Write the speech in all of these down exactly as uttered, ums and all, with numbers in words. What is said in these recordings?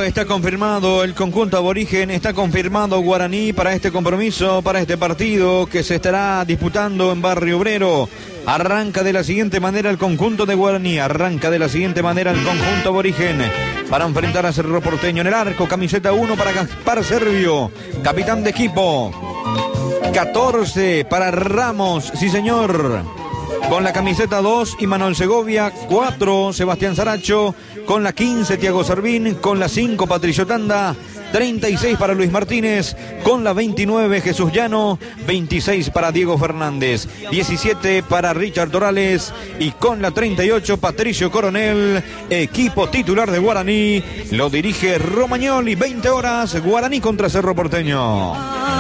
confirmado, está confirmado el conjunto aborigen, está confirmado Guaraní para este compromiso, para este partido que se estará disputando en Barrio Obrero. Arranca de la siguiente manera el conjunto de Guaraní, arranca de la siguiente manera el conjunto aborigen para enfrentar a Cerro Porteño en el arco. Camiseta uno para Gaspar Servio, capitán de equipo. catorce para Ramos, sí señor, con la camiseta dos, y Manuel Segovia. Cuatro, Sebastián Saracho. Con la quince, Tiago Servín. Con la cinco, Patricio Tanda. treinta y seis para Luis Martínez. Con la veintinueve, Jesús Llano. veintiséis para Diego Fernández. diecisiete para Richard Torales. Y con la treinta y ocho, Patricio Coronel. Equipo titular de Guaraní. Lo dirige Romagnoli. veinte horas, Guaraní contra Cerro Porteño.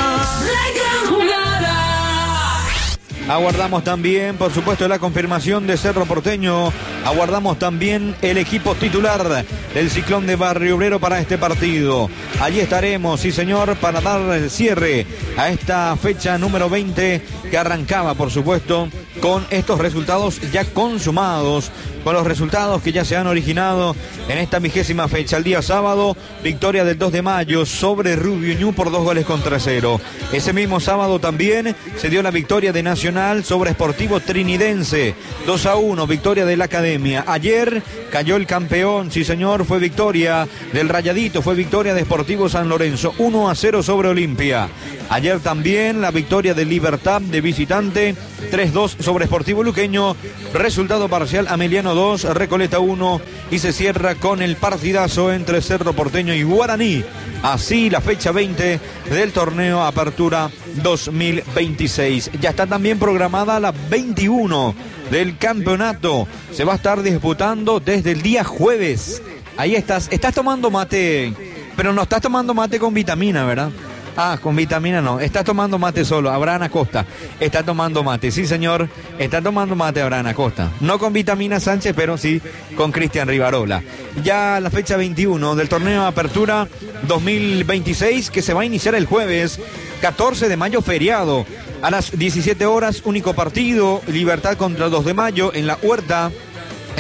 Aguardamos también, por supuesto, la confirmación de Cerro Porteño. Aguardamos también el equipo titular del Ciclón de Barrio Obrero para este partido. Allí estaremos, sí señor, para dar el cierre a esta fecha número veinte que arrancaba, por supuesto, con estos resultados ya consumados, con los resultados que ya se han originado en esta vigésima fecha. El día sábado, victoria del dos de mayo sobre Rubio Ñu por dos goles contra cero. Ese mismo sábado también se dio la victoria de Nacional sobre Sportivo Trinidense, dos a uno, victoria de la Academia. Ayer cayó el campeón, sí señor, fue victoria del Rayadito, fue victoria de Sportivo San Lorenzo, uno a cero sobre Olimpia. Ayer también la victoria de Libertad de visitante, tres dos sobre Sportivo Luqueño, resultado parcial Ameliano dos, Recoleta uno, y se cierra con el partidazo entre Cerro Porteño y Guaraní. Así la fecha veinte del torneo Apertura dos mil veintiséis. Ya está también programada la veintiuno del campeonato. Se va a estar disputando desde el día jueves. Ahí estás, estás tomando mate, pero no estás tomando mate con vitamina, ¿verdad? Ah, con vitamina no, está tomando mate solo. Abraham Acosta está tomando mate, sí señor, está tomando mate Abraham Acosta. No con vitamina Sánchez, pero sí con Cristian Rivarola. Ya la fecha veintiuno del torneo Apertura dos mil veintiséis, que se va a iniciar el jueves catorce de mayo, feriado. A las diecisiete horas, único partido, Libertad contra dos de mayo en la Huerta.